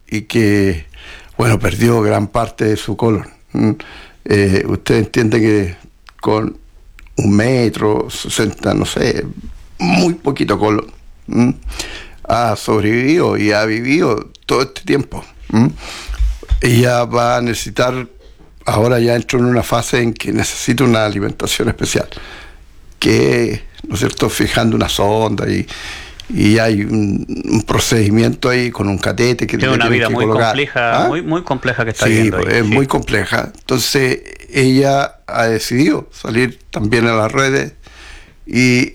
y que, bueno, perdió gran parte de su colon. Usted entiende que con 1,60 m, no sé, muy poquito colon, ha sobrevivido y ha vivido todo este tiempo. Ella va a necesitar, ahora ya entró en una fase en que necesita una alimentación especial, que, ¿no es cierto?, fijando una sonda y hay un procedimiento ahí con un catete que tiene una vida muy colocar. Compleja, muy compleja que está sí, viendo ahí. Es muy compleja. Entonces ella ha decidido salir también a las redes y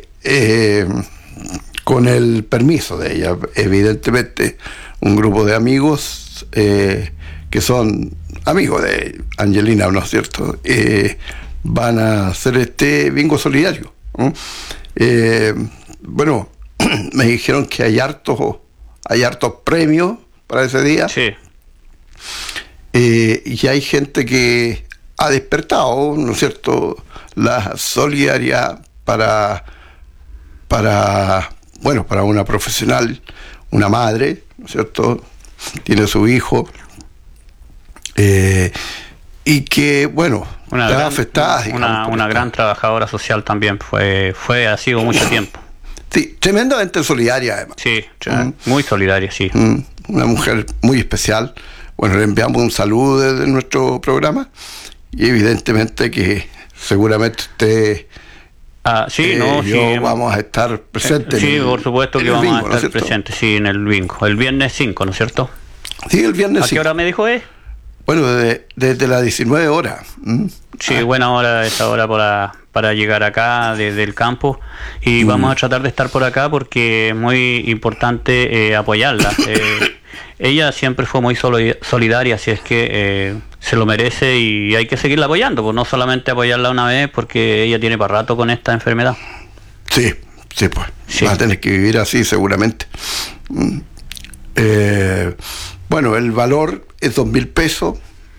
con el permiso de ella, evidentemente, un grupo de amigos que son amigos de Angelina, ¿no es cierto?, van a hacer este bingo solidario. Bueno, me dijeron que hay hartos premios para ese día. Sí. Y hay gente que ha despertado, ¿no es cierto?, la solidaridad para una profesional, una madre, ¿no es cierto?, tiene su hijo, y que, bueno, está afectada. Una gran trabajadora social también, ha sido mucho tiempo. Sí, tremendamente solidaria además. Sí, muy solidaria, sí. Una mujer muy especial. Bueno, le enviamos un saludo desde nuestro programa y evidentemente que seguramente usted yo vamos a estar presentes. Sí, por supuesto que vamos a estar presentes, sí, en el bingo. El viernes 5, ¿no es cierto? Sí, el viernes 5. ¿A qué hora me dijo? Bueno, desde las 19 horas. Sí, buena hora esa hora para llegar acá desde el campo y vamos a tratar de estar por acá porque es muy importante apoyarla. Ella siempre fue muy solidaria, así es que se lo merece y hay que seguirla apoyando, pues no solamente apoyarla una vez porque ella tiene para rato con esta enfermedad. Sí, pues sí. Va a tener que vivir así seguramente. Bueno, el valor es 2.000 pesos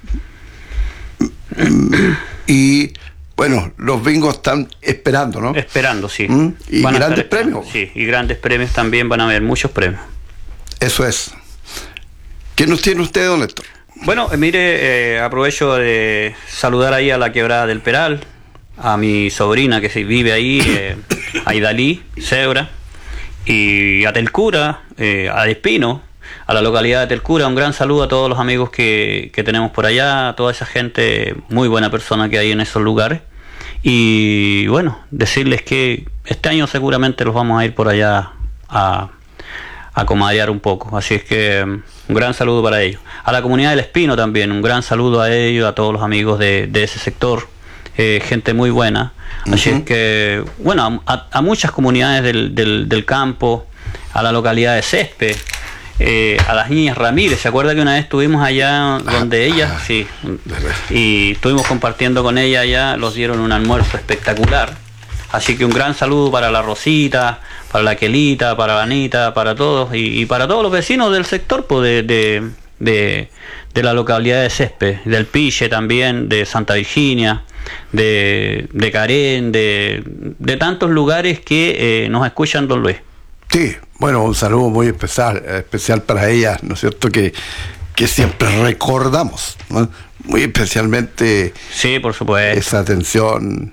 y bueno, los bingos están esperando, ¿no? Esperando, sí. Y grandes premios. Sí, y grandes premios también, van a haber muchos premios. Eso es. ¿Qué nos tiene usted, don Héctor? Bueno, mire, aprovecho de saludar ahí a la Quebrada del Peral, a mi sobrina que vive ahí, a Idalí, Cebra, y a Telcura, a Espino, a la localidad de Telcura. Un gran saludo a todos los amigos que tenemos por allá, a toda esa gente, muy buena persona que hay en esos lugares. Y bueno, decirles que este año seguramente los vamos a ir por allá a comadrear un poco. Así es que un gran saludo para ellos. A la comunidad del Espino también, un gran saludo a ellos, a todos los amigos de ese sector. Gente muy buena. Así es que, bueno, a muchas comunidades del campo, a la localidad de Césped, a las niñas Ramírez. ¿Se acuerda que una vez estuvimos allá donde ellas? Sí. Y estuvimos compartiendo con ella allá, los dieron un almuerzo espectacular. Así que un gran saludo para la Rosita, para la Quelita, para la Anita, para todos y para todos los vecinos del sector pues, de la localidad de Césped, del Piche también, de Santa Virginia, de Carén, de tantos lugares que nos escuchan, don Luis. Sí, bueno, un saludo muy especial para ellas, ¿no es cierto?, que siempre recordamos, ¿no? Muy especialmente. Sí, por supuesto. Esa atención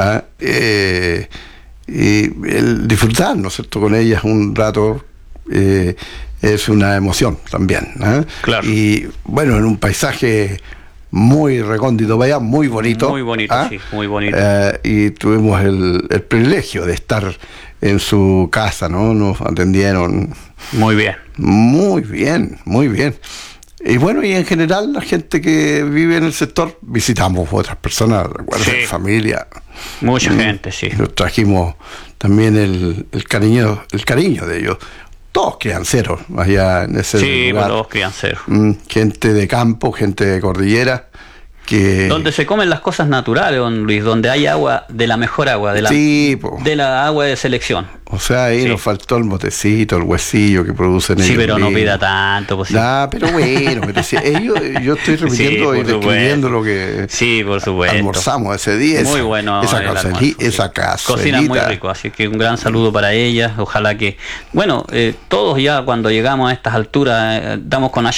y el disfrutar, ¿no es cierto?, con ellas un rato es una emoción también, ¿eh? Claro. Y bueno, en un paisaje muy recóndito, vaya, muy bonito. Muy bonito, sí, muy bonito. Y tuvimos el privilegio de estar en su casa, ¿no? Nos atendieron muy bien. Muy bien, muy bien. Y bueno, y en general la gente que vive en el sector, visitamos otras personas, recuerdos, sí, familia. Mucha gente, sí. Nos trajimos también el cariño de ellos. Todos crianceros allá en ese lugar. Sí, todos crianceros. Gente de campo, gente de cordillera. Donde se comen las cosas naturales, don Luis, donde hay agua, de la mejor agua, de la agua de selección. O sea, ahí nos faltó el motecito, el huesillo que producen ellos. Sí, pero no pida tanto. Pues, pero bueno, yo estoy repitiendo y describiendo lo que por supuesto. Almorzamos ese día. Muy bueno. Esa cazuelita. Cocina muy rico, así que un gran saludo para ellas. Ojalá que, todos ya cuando llegamos a estas alturas, damos con